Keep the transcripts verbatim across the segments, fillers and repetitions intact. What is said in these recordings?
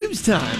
news time.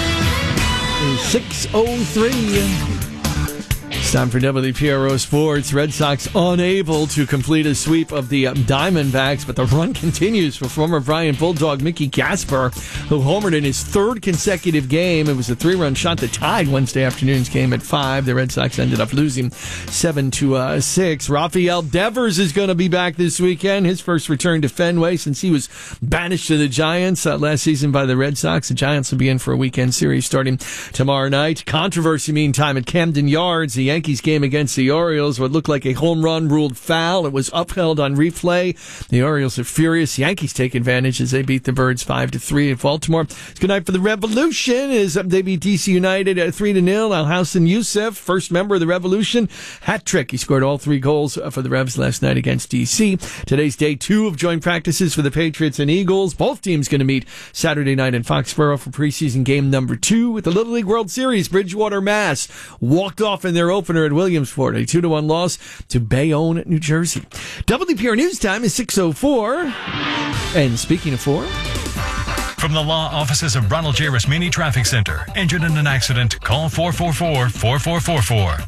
six oh three. It's time for W P R O Sports. Red Sox unable to complete a sweep of the Diamondbacks, but the run continues for former Bryant Bulldog Mickey Gasper, who homered in his third consecutive game. It was a three-run shot that tied Wednesday afternoon's game at five. The Red Sox ended up losing seven to six. Rafael Devers is going to be back this weekend. His first return to Fenway since he was banished to the Giants uh, last season by the Red Sox. The Giants will be in for a weekend series starting tomorrow night. Controversy, meantime, at Camden Yards. The Yankees game against the Orioles. What looked like a home run ruled foul. It was upheld on replay. The Orioles are furious. Yankees take advantage as they beat the Birds five to three at Baltimore. It's good night for the Revolution as they beat D C United at three to nil. Alhassan Youssef, first member of the Revolution, hat trick. He scored all three goals for the Revs last night against D C. Today's day two of joint practices for the Patriots and Eagles. Both teams going to meet Saturday night in Foxborough for preseason game number two with the Little League World Series. Bridgewater, Mass walked off in their opener at Williamsport, a two to one loss to Bayonne, New Jersey. W P R News Time is six oh four. And speaking of four, from the law offices of Ronald J. Rasmini Traffic Center. Injured in an accident? Call four four four, four four four four.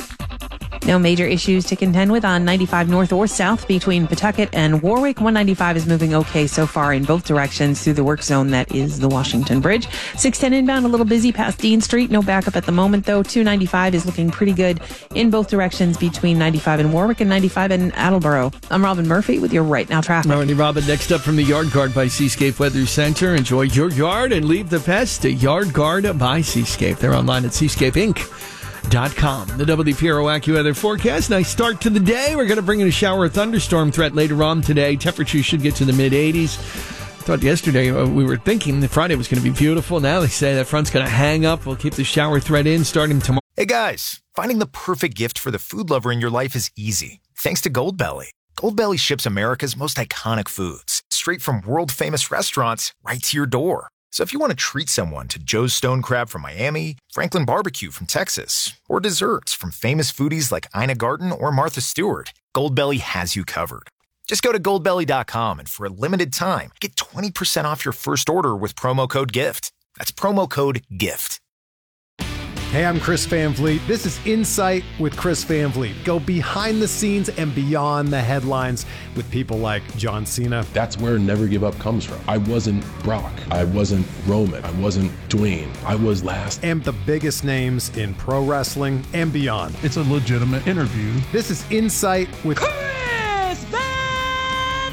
No major issues to contend with on ninety-five north or south between Pawtucket and Warwick. one ninety-five is moving okay so far in both directions through the work zone that is the Washington Bridge. six ten inbound, a little busy past Dean Street. No backup at the moment, though. two ninety-five is looking pretty good in both directions between ninety-five and Warwick and ninety-five in Attleboro. I'm Robin Murphy with your Right Now traffic. All right, Robin, next up from the Yard Guard by Seascape Weather Center. Enjoy your yard and leave the pest. Yard Guard by Seascape. They're online at seascape inc dot com. The W P R O AccuWeather forecast. Nice start to the day. We're going to bring in a shower or thunderstorm threat later on today. Temperatures should get to the mid eighties. I thought yesterday uh, we were thinking that Friday was going to be beautiful. Now they say that front's going to hang up. We'll keep the shower threat in starting tomorrow. Hey guys, finding the perfect gift for the food lover in your life is easy. Thanks to Goldbelly. Goldbelly ships America's most iconic foods straight from world-famous restaurants right to your door. So if you want to treat someone to Joe's Stone Crab from Miami, Franklin Barbecue from Texas, or desserts from famous foodies like Ina Garten or Martha Stewart, Goldbelly has you covered. Just go to goldbelly dot com and for a limited time, get twenty percent off your first order with promo code GIFT. That's promo code GIFT. Hey, I'm Chris Van Vliet. This is Insight with Chris Van Vliet. Go behind the scenes and beyond the headlines with people like John Cena. That's where Never Give Up comes from. I wasn't Brock. I wasn't Roman. I wasn't Dwayne. I was last. And the biggest names in pro wrestling and beyond. It's a legitimate interview. This is Insight with Chris Van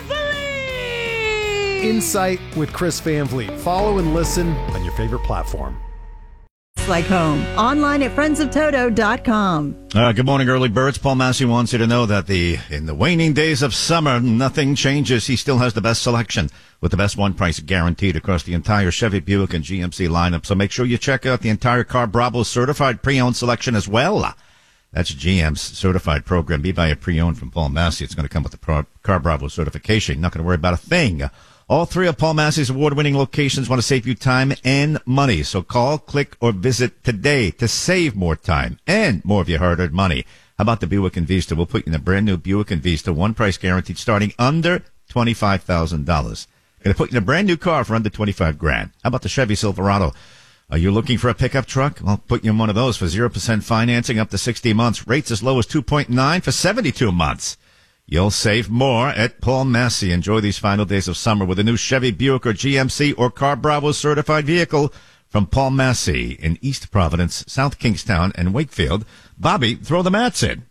Vliet. Insight with Chris Van Vliet. Follow and listen on your favorite platform. Like home. Online at friends of toto dot com. Uh, good morning, early birds. Paul Massey wants you to know that the in the waning days of summer, nothing changes. He still has the best selection with the best one price guaranteed across the entire Chevy, Buick, and G M C lineup. So make sure you check out the entire Car Bravo certified pre-owned selection as well. That's G M's certified program. Be by a pre-owned from Paul Massey. It's going to come with the Pro- Car Bravo certification. Not going to worry about a thing. All three of Paul Massey's award-winning locations want to save you time and money. So call, click, or visit today to save more time and more of your hard-earned money. How about the Buick and Vista? We'll put you in a brand-new Buick and Vista, one price guaranteed starting under twenty-five thousand dollars. Going to put you in a brand-new car for under twenty-five grand. How about the Chevy Silverado? Are you looking for a pickup truck? I'll put you in one of those for zero percent financing up to sixty months. Rates as low as two point nine for seventy-two months. You'll save more at Paul Massey. Enjoy these final days of summer with a new Chevy, Buick, or G M C or Car Bravo certified vehicle from Paul Massey in East Providence, South Kingstown, and Wakefield. Bobby, throw the mats in.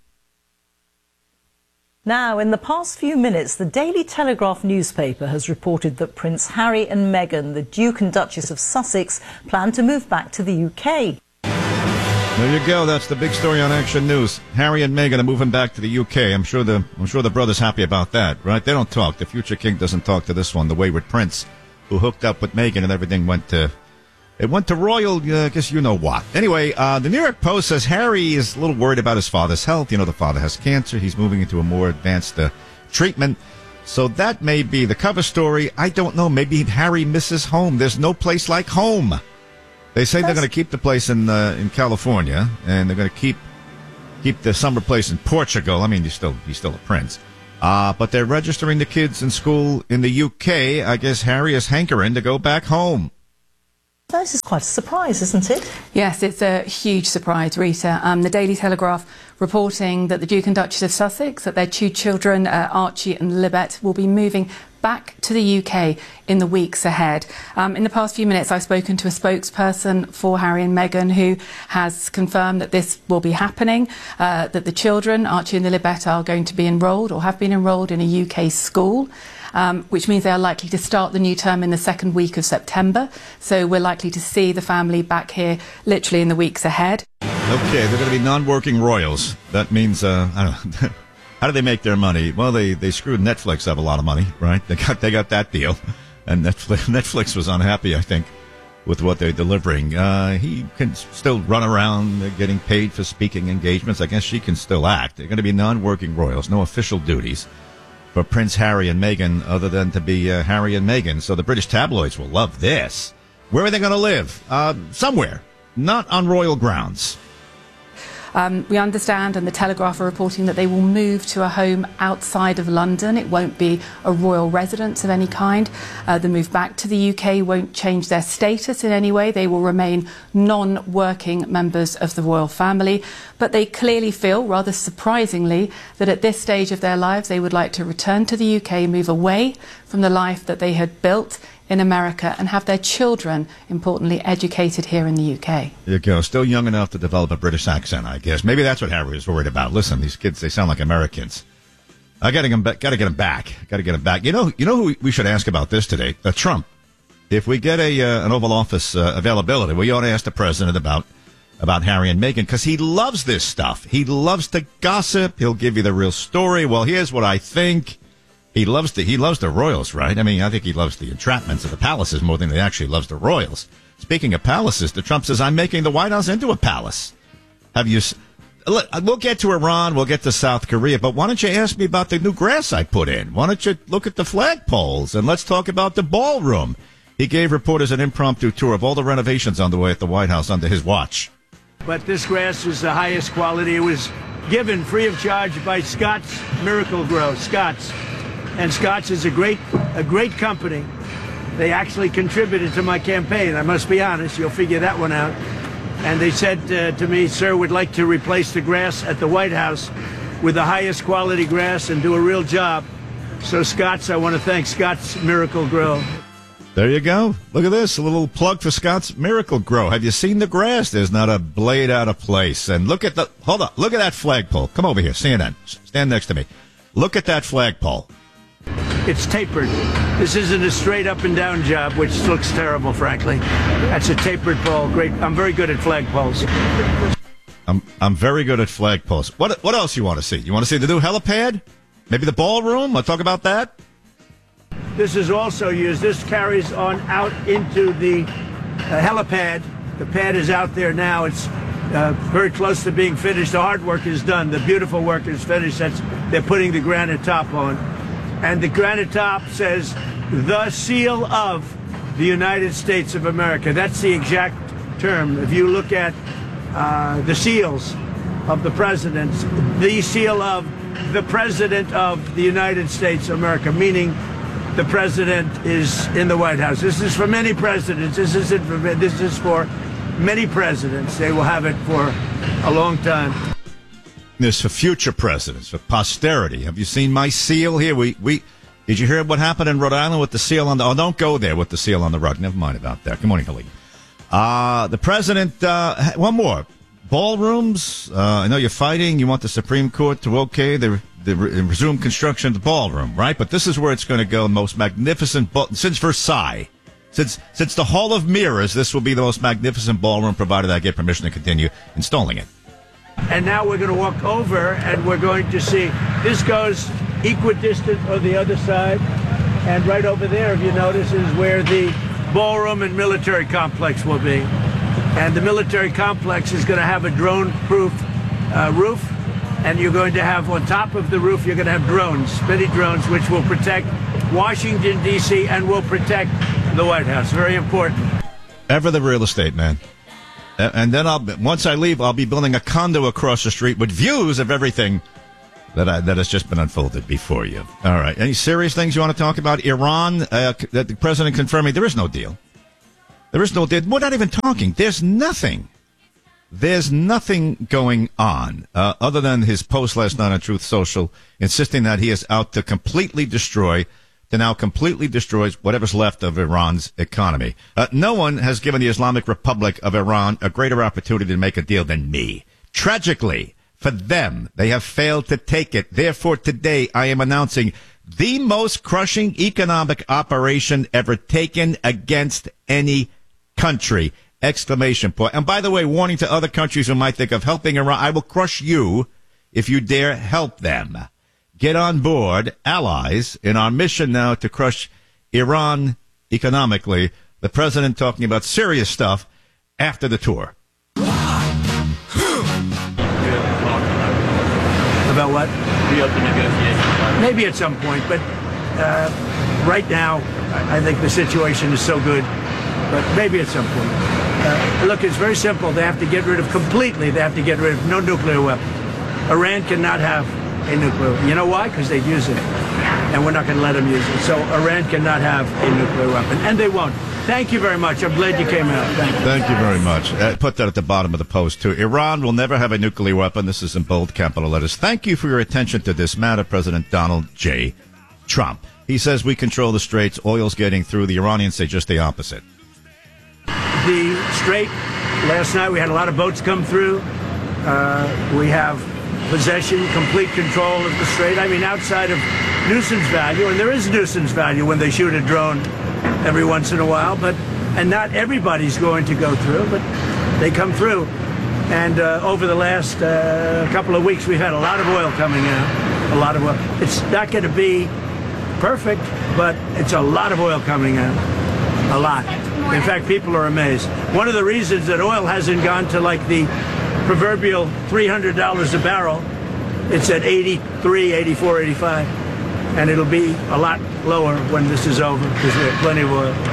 Now, in the past few minutes, the Daily Telegraph newspaper has reported that Prince Harry and Meghan, the Duke and Duchess of Sussex, plan to move back to the U K. There you go. That's the big story on Action News. Harry and Meghan are moving back to the U K. I'm sure the I'm sure the brother's happy about that, right? They don't talk. The future king doesn't talk to this one, the wayward prince, who hooked up with Meghan and everything went to it went to royal. Uh, I guess you know what. Anyway, uh, the New York Post says Harry is a little worried about his father's health. You know, the father has cancer. He's moving into a more advanced uh, treatment. So that may be the cover story. I don't know. Maybe Harry misses home. There's no place like home. They say they're going to keep the place in uh, in California, and they're going to keep keep the summer place in Portugal. I mean, he's still he's still a prince, uh, but they're registering the kids in school in the U K. I guess Harry is hankering to go back home. This is quite a surprise, isn't it? Yes, it's a huge surprise, Rita. Um, the Daily Telegraph reporting that the Duke and Duchess of Sussex, that their two children, uh, Archie and Libet, will be moving back to the U K in the weeks ahead. Um, in the past few minutes, I've spoken to a spokesperson for Harry and Meghan who has confirmed that this will be happening, uh, that the children, Archie and Libet, are going to be enrolled or have been enrolled in a U K school. Um, which means they are likely to start the new term in the second week of September. So we're likely to see the family back here literally in the weeks ahead. Okay, they're going to be non-working royals. That means, uh, I don't know, how do they make their money? Well, they, they screwed Netflix up a lot of money, right? They got they got that deal. And Netflix, Netflix was unhappy, I think, with what they're delivering. Uh, he can still run around uh, getting paid for speaking engagements. I guess she can still act. They're going to be non-working royals, no official duties for Prince Harry and Meghan other than to be uh, Harry and Meghan. So the British tabloids will love this. Where are they going to live? Uh, somewhere. Not on royal grounds. Um, we understand, and the Telegraph are reporting, that they will move to a home outside of London. It won't be a royal residence of any kind. Uh, the move back to the U K won't change their status in any way. They will remain non-working members of the royal family. But they clearly feel, rather surprisingly, that at this stage of their lives they would like to return to the U K, move away from the life that they had built in America, and have their children, importantly, educated here in the U K. There you go. Still young enough to develop a British accent, I guess. Maybe that's what Harry was worried about. Listen, these kids, they sound like Americans. I got to get them, got to get them back. Got to get them back. You know, you know who we should ask about this today? Uh, Trump. If we get a uh, an Oval Office uh, availability, we ought to ask the president about about Harry and Meghan, because he loves this stuff. He loves to gossip. He'll give you the real story. Well, here's what I think. He loves the he loves the royals, right? I mean, I think he loves the entrapments of the palaces more than he actually loves the royals. Speaking of palaces, the Trump says, I'm making the White House into a palace. Have you... Look, we'll get to Iran, we'll get to South Korea, but why don't you ask me about the new grass I put in? Why don't you look at the flagpoles, and let's talk about the ballroom. He gave reporters an impromptu tour of all the renovations on the way at the White House under his watch. But this grass is the highest quality. It was given free of charge by Scott's Miracle-Gro, Scott's. And Scott's is a great, a great company. They actually contributed to my campaign. I must be honest. You'll figure that one out. And they said uh, to me, sir, we'd like to replace the grass at the White House with the highest quality grass and do a real job. So Scott's, I want to thank Scott's Miracle-Gro. There you go. Look at this. A little plug for Scott's Miracle-Gro. Have you seen the grass? There's not a blade out of place. And look at the, hold on. Look at that flagpole. Come over here. C N N. Stand next to me. Look at that flagpole. It's tapered. This isn't a straight up and down job, which looks terrible, frankly. That's a tapered pole. Great. I'm very good at flagpoles. I'm I'm very good at flagpoles. What what else you want to see? You want to see the new helipad? Maybe the ballroom? I'll talk about that. This is also used. This carries on out into the uh, helipad. The pad is out there now. It's uh, very close to being finished. The hard work is done. The beautiful work is finished. That's, they're putting the granite top on. And the granite top says, the seal of the United States of America. That's the exact term. If you look at uh, the seals of the presidents, the seal of the President of the United States of America, meaning the president is in the White House. This is for many presidents. This isn't for, this is for many presidents. They will have it for a long time. This for future presidents, for posterity. Have you seen my seal here? We we did you hear what happened in Rhode Island with the seal on the? Oh, don't go there with the seal on the rug. Never mind about that. Good morning, Khalid. Uh the president. Uh, one more ballrooms. Uh, I know you're fighting. You want the Supreme Court to okay the the resume construction of the ballroom, right? But this is where it's going to go. The most magnificent ball since Versailles. Since since the Hall of Mirrors, this will be the most magnificent ballroom, provided I get permission to continue installing it. And now we're going to walk over, and we're going to see, this goes equidistant on the other side. And right over there, if you notice, is where the ballroom and military complex will be. And the military complex is going to have a drone-proof uh, roof. And you're going to have, on top of the roof, you're going to have drones, many drones, which will protect Washington, D C, and will protect the White House. Very important. Ever the real estate, man. And then I'll once I leave, I'll be building a condo across the street with views of everything that I, that has just been unfolded before you. All right. Any serious things you want to talk about? Iran, uh, that the president confirming there is no deal. There is no, we're not even talking. There's nothing. There's nothing going on uh, other than his post last night on Truth Social insisting that he is out to completely destroy, to now completely destroy whatever's left of Iran's economy. Uh, no one has given the Islamic Republic of Iran a greater opportunity to make a deal than me. Tragically, for them, they have failed to take it. Therefore, today I am announcing the most crushing economic operation ever taken against any country. Exclamation point. And by the way, warning to other countries who might think of helping Iran, I will crush you if you dare help them. Get on board, allies, in our mission now to crush Iran economically. The president talking about serious stuff after the tour. About what? Reopen negotiations. Maybe at some point, but uh, right now, I think the situation is so good. But maybe at some point. Uh, look, it's very simple. They have to get rid of completely. They have to get rid of no nuclear weapons. Iran cannot have a nuclear. You know why? Because they'd use it, and we're not going to let them use it. So Iran cannot have a nuclear weapon, and they won't. Thank you very much. I'm glad you came out. Thank you. Thank you very much. Uh, put that at the bottom of the post, too. Iran will never have a nuclear weapon. This is in bold capital letters. Thank you for your attention to this matter, President Donald J. Trump. He says we control the straits. Oil's getting through. The Iranians say just the opposite. The strait, last night we had a lot of boats come through. Uh, we have possession, complete control of the strait. I mean, outside of nuisance value, and there is nuisance value when they shoot a drone every once in a while, but and not everybody's going to go through, but they come through. And uh, over the last uh, couple of weeks, we've had a lot of oil coming out, a lot of oil. It's not going to be perfect, but it's a lot of oil coming out, a lot. In fact, people are amazed. One of the reasons that oil hasn't gone to like the proverbial three hundred dollars a barrel, it's at eighty-three, eighty-four, eighty-five. And it'll be a lot lower when this is over because we have plenty of oil.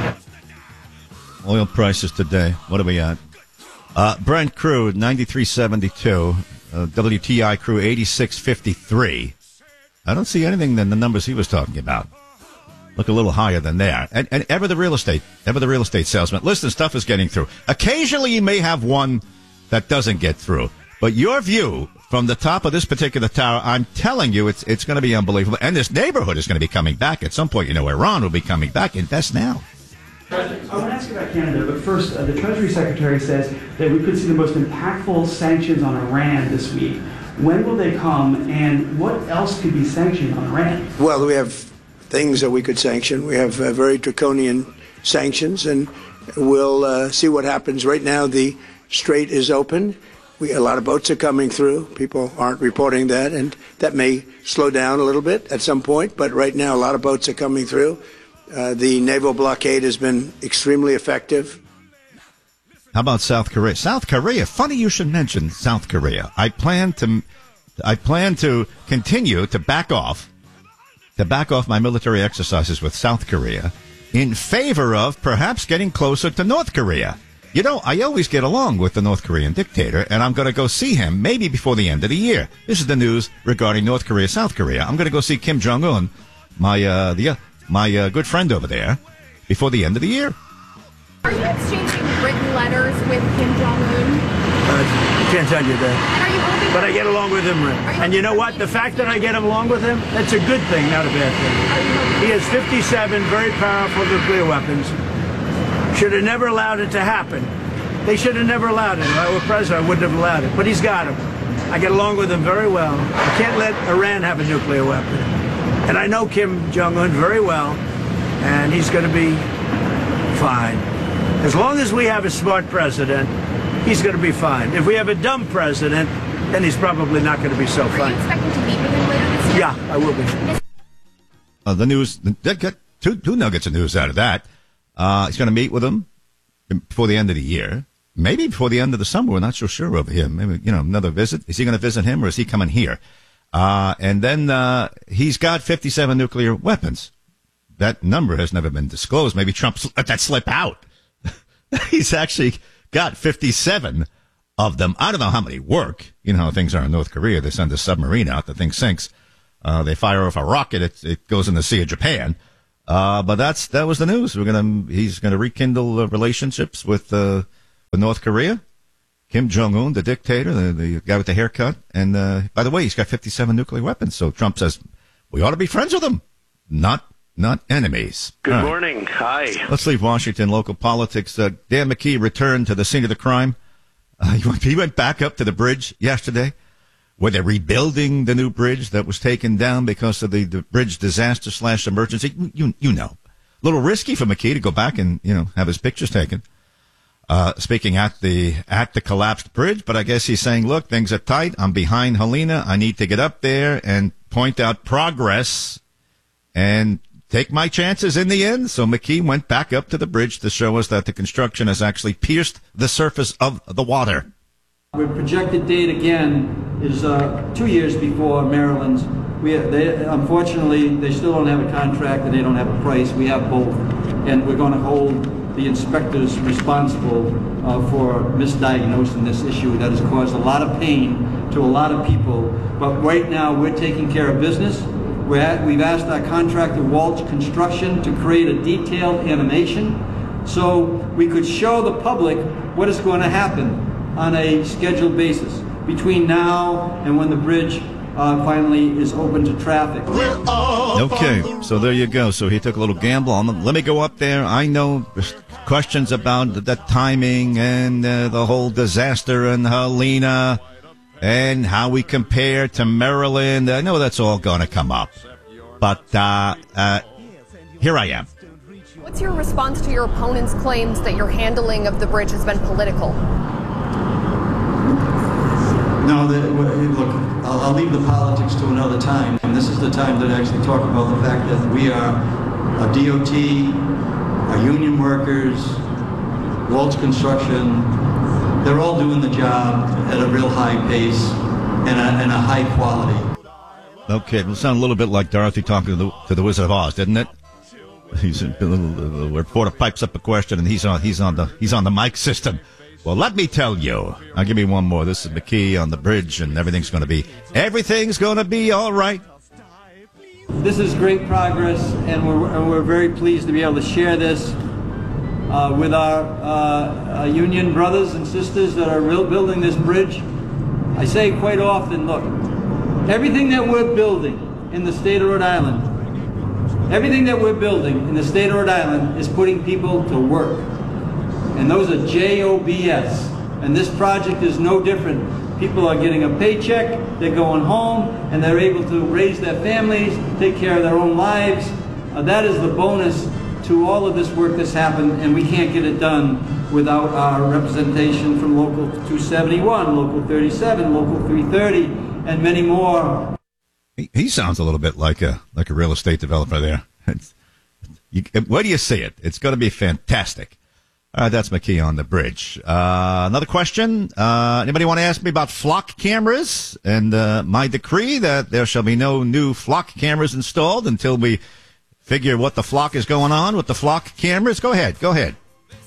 Oil prices today, what are we at? Uh, Brent crude, ninety-three seventy-two. Uh, W T I crude, eighty-six fifty-three. I don't see anything than the numbers he was talking about. Look a little higher than there. And, and ever the real estate, ever the real estate salesman. Listen, stuff is getting through. Occasionally you may have one that doesn't get through. But your view from the top of this particular tower, I'm telling you, it's it's going to be unbelievable. And this neighborhood is going to be coming back. At some point, you know, Iran will be coming back. Invest now. President, I want to ask you about Canada, but first, uh, the Treasury Secretary says that we could see the most impactful sanctions on Iran this week. When will they come, and what else could be sanctioned on Iran? Well, we have things that we could sanction. We have uh, very draconian sanctions, and we'll uh, see what happens. Right now, the strait is open. We, a lot of boats are coming through. People aren't reporting that, and that may slow down a little bit at some point. But right now, a lot of boats are coming through. Uh, the naval blockade has been extremely effective. How about South Korea? South Korea. Funny you should mention South Korea. I plan to, I plan to continue to back off, to back off my military exercises with South Korea in favor of perhaps getting closer to North Korea. You know, I always get along with the North Korean dictator, and I'm going to go see him maybe before the end of the year. This is the news regarding North Korea, South Korea. I'm going to go see Kim Jong-un, my uh, the uh, my uh, good friend over there, before the end of the year. Are you exchanging written letters with Kim Jong-un? Uh, I can't tell you that. And are you hoping but I get along with him. And you know what? The fact that I get along with him, that's a good thing, not a bad thing. He has fifty-seven very powerful nuclear weapons. Should have never allowed it to happen. They should have never allowed it. If I were president, I wouldn't have allowed it. But he's got them. I get along with him very well. I can't let Iran have a nuclear weapon. And I know Kim Jong-un very well, and he's going to be fine. As long as we have a smart president, he's going to be fine. If we have a dumb president, then he's probably not going to be so fine. Are you expecting to meet with him later this year? Yeah, I will be. Uh, the news, they got two, two nuggets of news out of that. Uh, he's going to meet with him before the end of the year. Maybe before the end of the summer. We're not so sure over here. Maybe, you know, another visit. Is he going to visit him, or is he coming here? Uh, and then uh, he's got fifty-seven nuclear weapons. That number has never been disclosed. Maybe Trump let that slip out. He's actually got fifty-seven of them. I don't know how many work. You know how things are in North Korea. They send a submarine out. The thing sinks. Uh, they fire off a rocket. It, it goes in the Sea of Japan. Uh, but that's that was the news. We're gonna he's gonna rekindle uh, relationships with uh, with North Korea. Kim Jong Un, the dictator, the, the guy with the haircut, and uh, by the way, he's got fifty-seven nuclear weapons. So Trump says we ought to be friends with him, not not enemies. Good All right. morning. Hi. Let's leave Washington local politics. Uh, Dan McKee returned to the scene of the crime. Uh, he, went, he went back up to the bridge yesterday, where they're rebuilding the new bridge that was taken down because of the, the bridge disaster slash emergency. You you know, a little risky for McKee to go back and you know have his pictures taken. Uh, speaking at the at the collapsed bridge, but I guess he's saying, look, things are tight. I'm behind Helena. I need to get up there and point out progress and take my chances in the end. So McKee went back up to the bridge to show us that the construction has actually pierced the surface of the water. Our projected date again is uh, two years before Maryland's. We they, unfortunately they still don't have a contract and they don't have a price. We have both, and we're going to hold the inspectors responsible uh, for misdiagnosing this issue that has caused a lot of pain to a lot of people. But right now we're taking care of business. We're at, we've asked our contractor Walsh Construction to create a detailed animation so we could show the public what is going to happen on a scheduled basis between now and when the bridge uh, finally is open to traffic. Okay, so there you go. So he took a little gamble on them. Let me go up there. I know there's questions about the, the timing and uh, the whole disaster in Helena and how we compare to Maryland. I know that's all going to come up. But uh, uh, here I am. What's your response to your opponent's claims that your handling of the bridge has been political? No, the, look, I'll, I'll leave the politics to another time. And this is the time to actually talk about the fact that we are a D O T, our union workers, Walsh Construction, they're all doing the job at a real high pace and a, and a high quality. Okay, it'll sound a little bit like Dorothy talking to the, to the Wizard of Oz, didn't it? He's a, the reporter pipes up a question, and he's on he's on the he's on the mic system. Well, let me tell you. I'll give me one more. This is McKee on the bridge, and everything's going to be everything's going to be all right. This is great progress, and we're and we're very pleased to be able to share this uh, with our uh, uh, union brothers and sisters that are real building this bridge. I say quite often, look, everything that we're building in the state of Rhode Island, everything that we're building in the state of Rhode Island is putting people to work. And those are J O B S. And this project is no different. People are getting a paycheck, they're going home, and they're able to raise their families, take care of their own lives. Uh, that is the bonus to all of this work that's happened, and we can't get it done without our representation from Local two seventy-one, Local thirty-seven, Local three thirty, and many more. He, he sounds a little bit like a like a real estate developer there. It's, you, where do you see it? It's going to be fantastic. All right, that's McKee on the bridge. Uh, another question. Uh, anybody want to ask me about flock cameras and uh, my decree that there shall be no new flock cameras installed until we figure what the flock is going on with the flock cameras? Go ahead. Go ahead.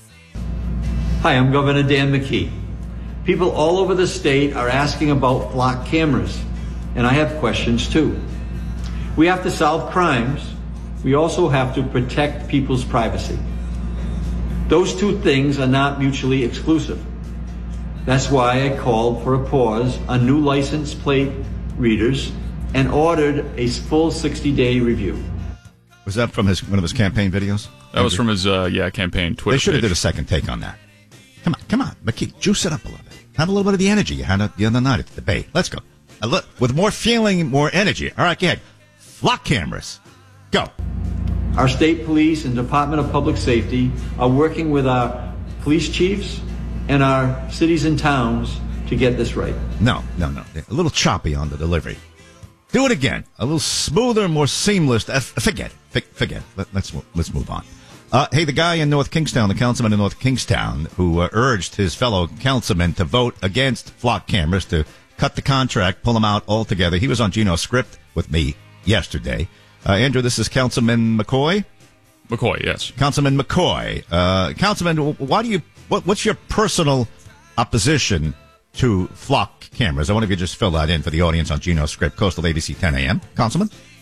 Hi, I'm Governor Dan McKee. People all over the state are asking about flock cameras, and I have questions too. We have to solve crimes. We also have to protect people's privacy. Those two things are not mutually exclusive. That's why I called for a pause on new license plate readers and ordered a full sixty-day review. Was that from his one of his campaign videos? That was from his uh, yeah campaign Twitter. They should have page. did a second take on that. Come on, come on, McKee, juice it up a little bit. Have a little bit of the energy you had the other night at the debate. Let's go. Uh, look, with more feeling, more energy. All right, go ahead. Flock cameras. Go. Our state police and Department of Public Safety are working with our police chiefs and our cities and towns to get this right. No, no, no. A little choppy on the delivery. Do it again. A little smoother, more seamless. Uh, forget it. Forget it. Let, let's, let's move on. Uh, hey, the guy in North Kingstown, the councilman in North Kingstown, who uh, urged his fellow councilmen to vote against flock cameras, to cut the contract, pull them out altogether. He was on Gino's script with me yesterday. Uh, Andrew, this is Councilman McCoy? McCoy, yes. Councilman McCoy. Uh, Councilman, why do you, what, what's your personal opposition to flock cameras? I wonder if you just fill that in for the audience on Gino's script, Coastal A B C ten a.m. Councilman?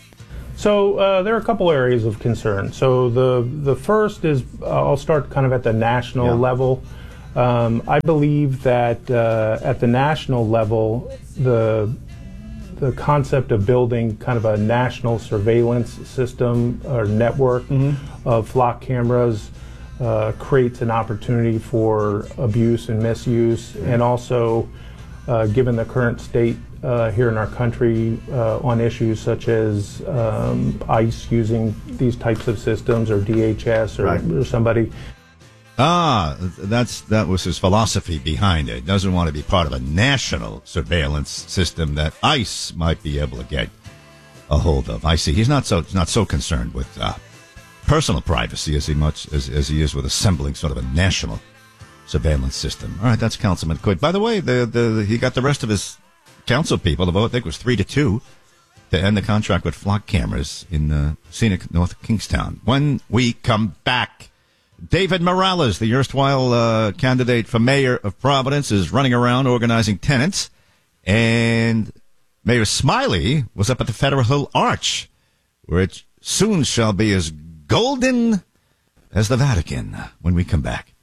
So uh, there are a couple areas of concern. So the the first is uh, I'll start kind of at the national yeah. level. Um, I believe that uh, at the national level, the the concept of building kind of a national surveillance system or network mm-hmm. of flock cameras uh, creates an opportunity for abuse and misuse, mm-hmm. and also, uh, given the current state uh, here in our country uh, on issues such as um, ICE using these types of systems, or D H S, or, right. or somebody. Ah, that's that was his philosophy behind it. Doesn't want to be part of a national surveillance system that ICE might be able to get a hold of. I see. He's not so not so concerned with uh, personal privacy as he much as, as he is with assembling sort of a national surveillance system. All right, that's Councilman Quid. By the way, the, the he got the rest of his council people to vote. I think it was three to two to end the contract with flock cameras in uh, scenic North Kingstown. When we come back, David Morales, the erstwhile uh, candidate for mayor of Providence, is running around organizing tenants, and Mayor Smiley was up at the Federal Hill Arch, where it soon shall be as golden as the Vatican. When we come back.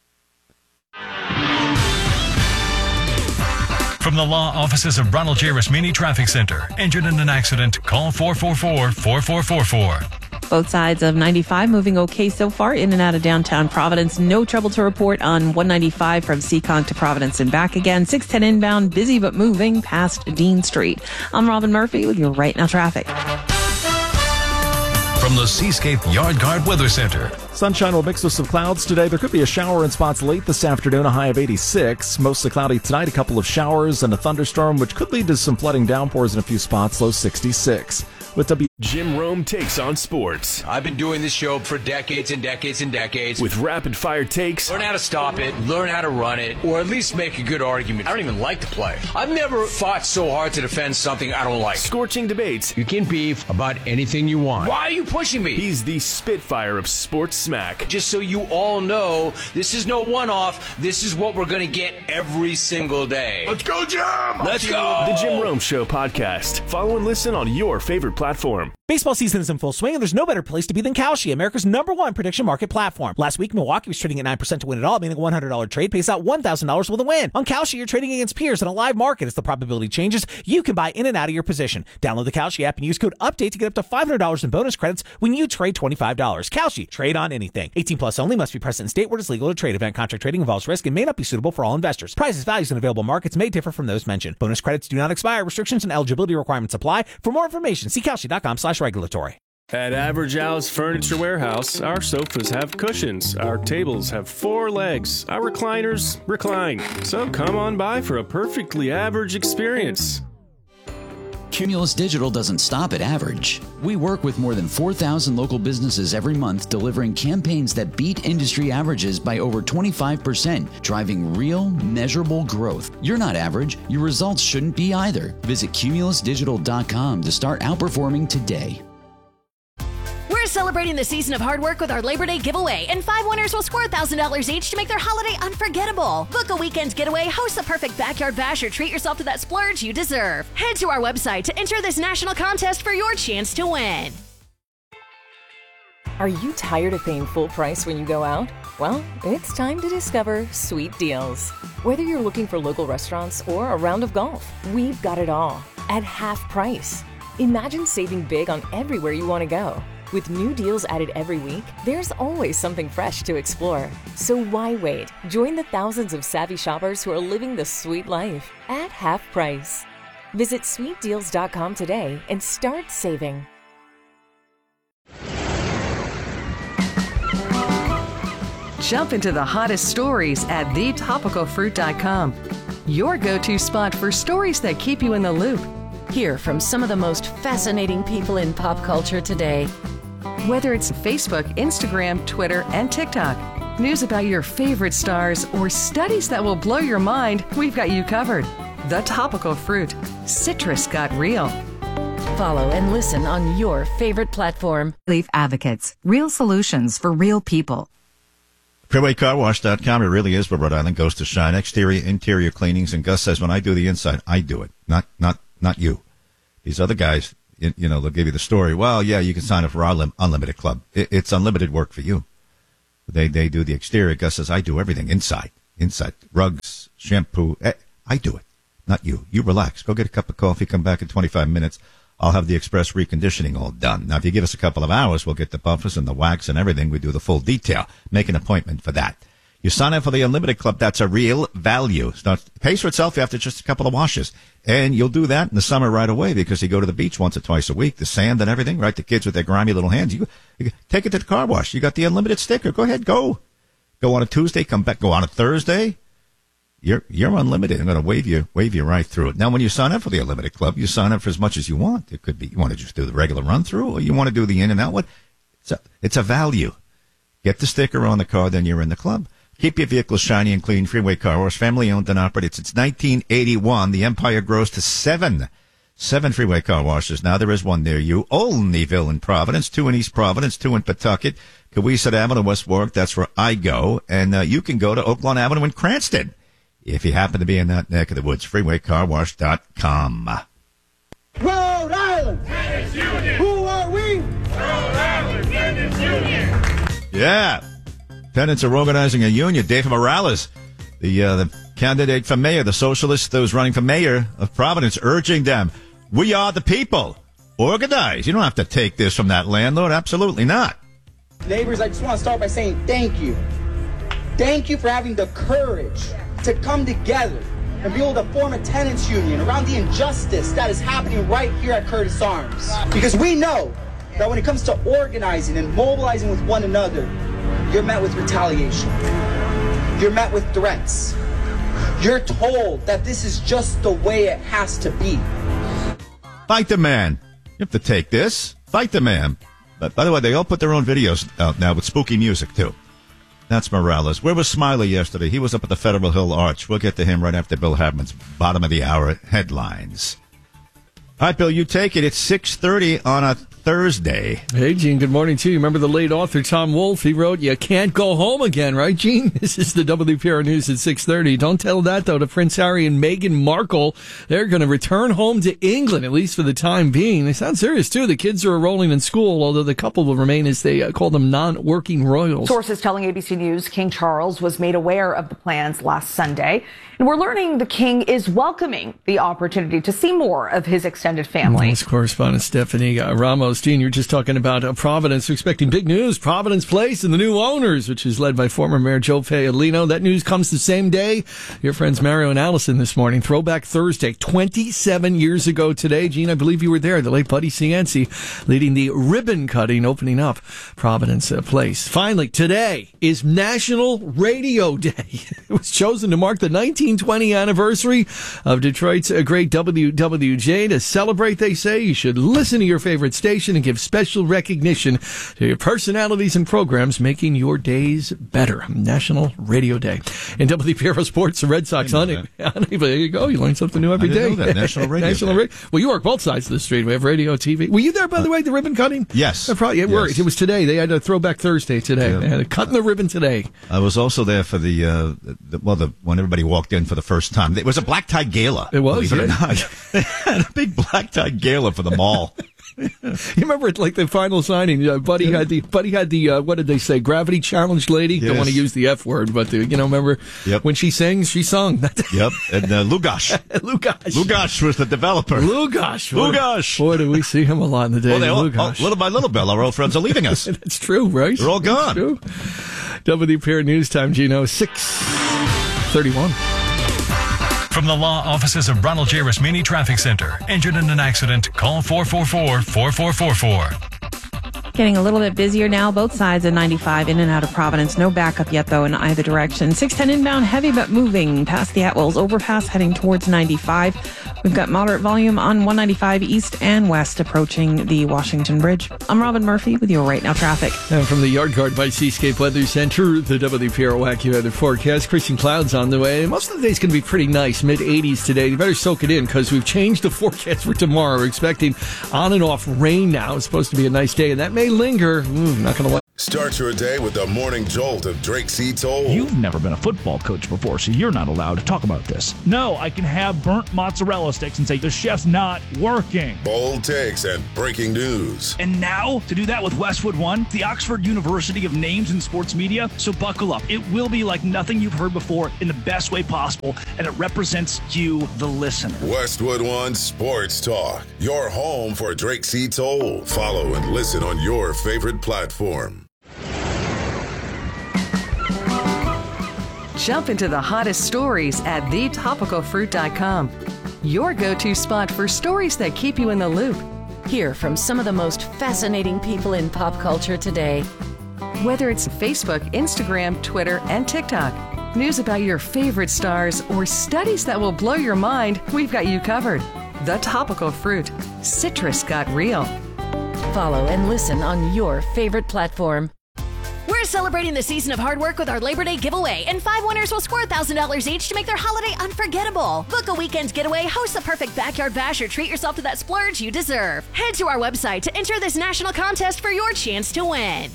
From the law offices of Ronald J. Rasmini Traffic Center. Injured in an accident? Call four four four, four four four four. Both sides of ninety-five moving okay so far in and out of downtown Providence. No trouble to report on one ninety-five from Seekonk to Providence and back again. six ten inbound, busy but moving past Dean Street. I'm Robin Murphy with your Right Now traffic. From the Seascape Yard Guard Weather Center. Sunshine will mix with some clouds today. There could be a shower in spots late this afternoon, a high of eighty-six. Mostly cloudy tonight, a couple of showers and a thunderstorm, which could lead to some flooding downpours in a few spots, low sixty-six. With W. Jim Rome takes on sports. I've been doing this show for decades and decades and decades. With rapid fire takes. Learn how to stop it, learn how to run it, or at least make a good argument. I don't even like to play. I've never fought so hard to defend something I don't like. Scorching debates. You can beef about anything you want. Why are you pushing me? He's the Spitfire of sports smack. Just so you all know, this is no one-off. This is what we're going to get every single day. Let's go, Jim! Let's go! The Jim Rome Show podcast. Follow and listen on your favorite platform. Baseball season is in full swing, and there's no better place to be than Kalshi, America's number one prediction market platform. Last week, Milwaukee was trading at nine percent to win it all, meaning a one hundred dollars trade pays out one thousand dollars with a win. On Kalshi, you're trading against peers in a live market. As the probability changes, you can buy in and out of your position. Download the Kalshi app and use code UPDATE to get up to five hundred dollars in bonus credits when you trade twenty-five dollars. Kalshi, trade on anything. eighteen plus only, must be present in state where it's legal to trade. Event contract trading involves risk and may not be suitable for all investors. Prices, values, and available markets may differ from those mentioned. Bonus credits do not expire. Restrictions and eligibility requirements apply. For more information, see Kalshi.com slash regulatory. At Average Al's Furniture Warehouse, our sofas have cushions, our tables have four legs, our recliners recline. So come on by for a perfectly average experience. Cumulus Digital doesn't stop at average. We work with more than four thousand local businesses every month, delivering campaigns that beat industry averages by over twenty-five percent, driving real, measurable growth. You're not average. Your results shouldn't be either. Visit cumulus digital dot com to start outperforming today. We're celebrating the season of hard work with our Labor Day giveaway, and five winners will score one thousand dollars each to make their holiday unforgettable. Book a weekend getaway, host the perfect backyard bash, or treat yourself to that splurge you deserve. Head to our website to enter this national contest for your chance to win. Are you tired of paying full price when you go out? Well, it's time to discover Sweet Deals. Whether you're looking for local restaurants or a round of golf, we've got it all at half price. Imagine saving big on everywhere you want to go. With new deals added every week, there's always something fresh to explore. So why wait? Join the thousands of savvy shoppers who are living the sweet life at half price. Visit sweet deals dot com today and start saving. Jump into the hottest stories at the topical fruit dot com. Your go-to spot for stories that keep you in the loop. Hear from some of the most fascinating people in pop culture today. Whether it's Facebook, Instagram, Twitter, and TikTok, news about your favorite stars, or studies that will blow your mind, we've got you covered. The Topical Fruit. Citrus got real. Follow and listen on your favorite platform. Leaf Advocates. Real solutions for real people. freeway car wash dot com. It really is where Rhode Island goes to shine. Exterior, interior cleanings. And Gus says, when I do the inside, I do it. Not, not, not you. These other guys, you, you know, they'll give you the story. Well, yeah, you can sign up for our lim- unlimited club. It, it's unlimited work for you. They they do the exterior. Gus says, I do everything inside. Inside. Rugs, shampoo. I do it. Not you. You relax. Go get a cup of coffee. Come back in twenty-five minutes. I'll have the express reconditioning all done. Now, if you give us a couple of hours, we'll get the buffers and the wax and everything. We do the full detail. Make an appointment for that. You sign up for the Unlimited Club. That's a real value. It's not, it pays for itself after just a couple of washes. And you'll do that in the summer right away because you go to the beach once or twice a week, the sand and everything, right? The kids with their grimy little hands. You, you take it to the car wash. You got the Unlimited sticker. Go ahead, go. Go on a Tuesday, come back. Go on a Thursday. You're you're unlimited. I'm going to wave you wave you right through it. Now, when you sign up for the Unlimited Club, you sign up for as much as you want. It could be you want to just do the regular run through, or you want to do the in and out one. It's a it's a value. Get the sticker on the car, then you're in the club. Keep your vehicle shiny and clean. Freeway Car Wash, family owned and operated since nineteen eighty-one. The empire grows to seven. Seven freeway car washes. Now there is one near you. Olneyville in Providence, two in East Providence, two in Pawtucket, Cohasset Avenue, West Warwick. That's where I go. And uh, you can go to Oaklawn Avenue in Cranston if you happen to be in that neck of the woods. freeway car wash dot com. Rhode Island! Tennis Union! Who are we? Rhode Island Tennis Union! Yeah. Tenants are organizing a union. David Morales, the uh, the candidate for mayor, the socialist that was running for mayor of Providence, urging them, we are the people. Organize. You don't have to take this from that landlord. Absolutely not. Neighbors, I just want to start by saying thank you. Thank you for having the courage to come together and be able to form a tenants union around the injustice that is happening right here at Curtis Arms. Because we know that when it comes to organizing and mobilizing with one another, you're met with retaliation. You're met with threats. You're told that this is just the way it has to be. Fight the man. You have to take this. Fight the man. But by the way, they all put their own videos out now with spooky music, too. That's Morales. Where was Smiley yesterday? He was up at the Federal Hill Arch. We'll get to him right after Bill Hadman's bottom of the hour headlines. All right, Bill, you take it. It's six thirty on a Thursday. Hey, Gene, good morning to you. Remember the late author Tom Wolfe? He wrote, you can't go home again, right, Gene? This is the W P R News at six thirty. Don't tell that, though, to Prince Harry and Meghan Markle. They're going to return home to England, at least for the time being. They sound serious, too. The kids are enrolling in school, although the couple will remain, as they uh, call them, non-working royals. Sources telling A B C News King Charles was made aware of the plans last Sunday. And we're learning the king is welcoming the opportunity to see more of his extended family. News correspondent Stephanie uh, Ramos. Gene, you're just talking about uh, Providence. We're expecting big news. Providence Place and the new owners, which is led by former Mayor Joe Paolino. That news comes the same day. Your friends Mario and Allison this morning. Throwback Thursday, twenty-seven years ago today. Gene, I believe you were there. The late Buddy Cianci leading the ribbon cutting, opening up Providence uh, Place. Finally, today is National Radio Day. It was chosen to mark the nineteen twenty anniversary of Detroit's uh, great W W J. To celebrate, they say, you should listen to your favorite station and give special recognition to your personalities and programs making your days better. National Radio Day. In W P R Sports, the Red Sox on it. There you go. You learn something new every I didn't day. know that. National Radio National Day. Radio. Well, you work both sides of the street. We have radio, T V. Were you there, by the way, the ribbon cutting? Yes. Uh, probably, it Yes. worked. It was today. They had a Throwback Thursday today. Yeah. They had a cutting the ribbon today. I was also there for the, uh, the well, the when everybody walked in for the first time. It was a black tie gala. It was, believe it or yeah. not. They had a big black tie gala for the mall. You remember it, like the final signing? Uh, Buddy had the Buddy had the uh, what did they say? Gravity challenged lady. Yes. Don't want to use the F word, but the, you know, remember Yep. when she sings, she sung. Yep. And uh, Lugash. Lugash. Lugash was the developer. Lugash. Boy, Lugash. Boy, did we see him a lot in the day. Well, they all, Lugash. oh, little by little, Bill, our old friends are leaving us. That's true, right? They're all gone. That's true. W P R News Time, Gino, six thirty-one. From the law offices of Ronald J. Rasmini Traffic Center. Injured in an accident? Call four four four, four four four four. Getting a little bit busier now, both sides of ninety-five in and out of Providence. No backup yet, though, in either direction. six ten inbound, heavy but moving past the Atwells overpass, heading towards ninety-five. We've got moderate volume on one ninety-five east and west approaching the Washington Bridge. I'm Robin Murphy with your Right Now traffic. And from the Yard Guard by Seascape Weather Center, the W P R Wacky Weather Forecast. Christian clouds on the way. Most of the day's going to be pretty nice, mid eighties today. You better soak it in because we've changed the forecast for tomorrow. We're expecting on and off rain now. It's supposed to be a nice day, and that may linger. Ooh, not going to Start your day with the morning jolt of Drake C. Toll. You've never been a football coach before, so you're not allowed to talk about this. No, I can have burnt mozzarella sticks and say the chef's not working. Bold takes and breaking news. And now, to do that with Westwood One, the Oxford University of Names in Sports Media. So buckle up. It will be like nothing you've heard before in the best way possible, and it represents you, the listener. Westwood One Sports Talk, your home for Drake C. Toll. Follow and listen on your favorite platform. Jump into the hottest stories at the topical fruit dot com. Your go-to spot for stories that keep you in the loop. Hear from some of the most fascinating people in pop culture today. Whether it's Facebook, Instagram, Twitter, and TikTok, news about your favorite stars, or studies that will blow your mind, we've got you covered. The Topical Fruit. Citrus got real. Follow and listen on your favorite platform. We're celebrating the season of hard work with our Labor Day giveaway, and five winners will score one thousand dollars each to make their holiday unforgettable. Book a weekend getaway, host the perfect backyard bash, or treat yourself to that splurge you deserve. Head to our website to enter this national contest for your chance to win.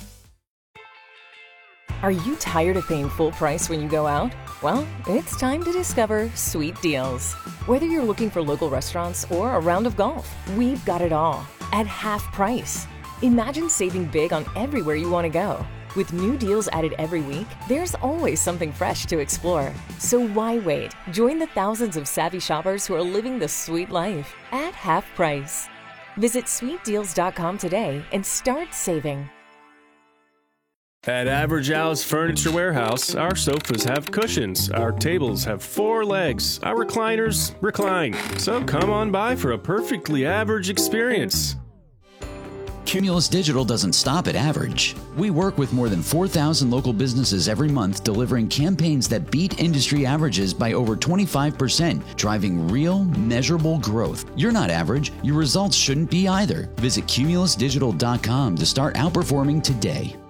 Are you tired of paying full price when you go out? Well, it's time to discover Sweet Deals. Whether you're looking for local restaurants or a round of golf, we've got it all at half price. Imagine saving big on everywhere you want to go. With new deals added every week, there's always something fresh to explore. So why wait? Join the thousands of savvy shoppers who are living the sweet life at half price. Visit sweet deals dot com today and start saving. At Average Al's Furniture Warehouse, our sofas have cushions, our tables have four legs, our recliners recline. So come on by for a perfectly average experience. Cumulus Digital doesn't stop at average. We work with more than four thousand local businesses every month, delivering campaigns that beat industry averages by over twenty-five percent, driving real, measurable growth. You're not average. Your results shouldn't be either. Visit cumulus digital dot com to start outperforming today.